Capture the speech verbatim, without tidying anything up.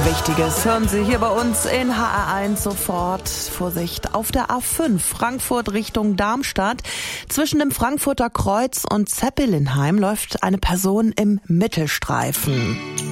Wichtiges hören Sie hier bei uns in H R eins sofort. Vorsicht auf der A fünf Frankfurt Richtung Darmstadt. Zwischen dem Frankfurter Kreuz und Zeppelinheim läuft eine Person im Mittelstreifen.